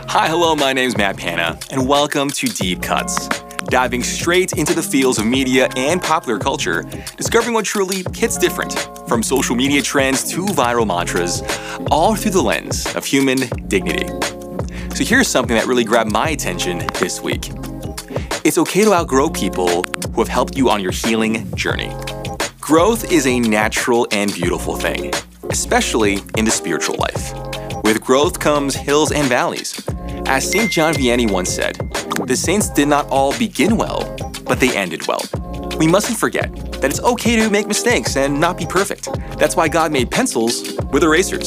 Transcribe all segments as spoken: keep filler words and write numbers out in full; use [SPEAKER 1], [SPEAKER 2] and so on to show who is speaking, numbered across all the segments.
[SPEAKER 1] Hi, hello, my name's Matt Panna, and welcome to Deep Cuts. Diving straight into the fields of media and popular culture, discovering what truly hits different, from social media trends to viral mantras, all through the lens of human dignity. So here's something that really grabbed my attention this week. It's okay to outgrow people who have helped you on your healing journey. Growth is a natural and beautiful thing, especially in the spiritual life. With growth comes hills and valleys. As Saint John Vianney once said, the saints did not all begin well, but they ended well. We mustn't forget that it's okay to make mistakes and not be perfect. That's why God made pencils with erasers.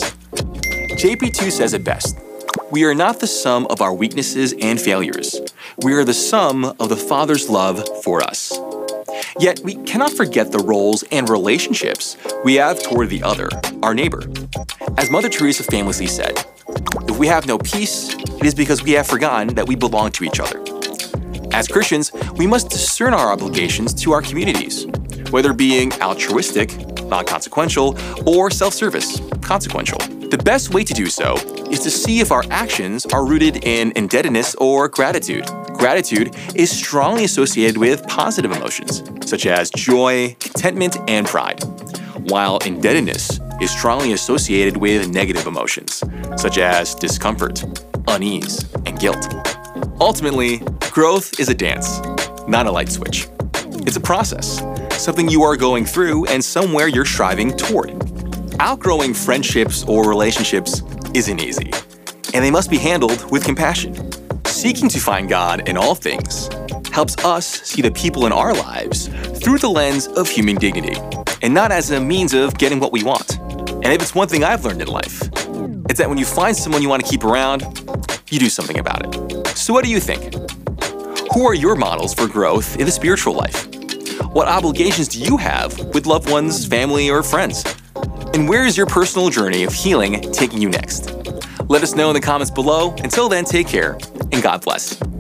[SPEAKER 1] J P two says it best. We are not the sum of our weaknesses and failures. We are the sum of the Father's love for us. Yet we cannot forget the roles and relationships we have toward the other, our neighbor. As Mother Teresa famously said, if we have no peace, it is because we have forgotten that we belong to each other. As Christians, we must discern our obligations to our communities, whether being altruistic, non-consequential, or self-service, consequential. The best way to do so is to see if our actions are rooted in indebtedness or gratitude. Gratitude is strongly associated with positive emotions, such as joy, contentment, and pride, while indebtedness is strongly associated with negative emotions, such as discomfort, unease, and guilt. Ultimately, growth is a dance, not a light switch. It's a process, something you are going through and somewhere you're striving toward. Outgrowing friendships or relationships isn't easy, and they must be handled with compassion. Seeking to find God in all things helps us see the people in our lives through the lens of human dignity, and not as a means of getting what we want. And if it's one thing I've learned in life, it's that when you find someone you want to keep around, you do something about it. So what do you think? Who are your models for growth in the spiritual life? What obligations do you have with loved ones, family, or friends? And where is your personal journey of healing taking you next? Let us know in the comments below. Until then, take care, and God bless.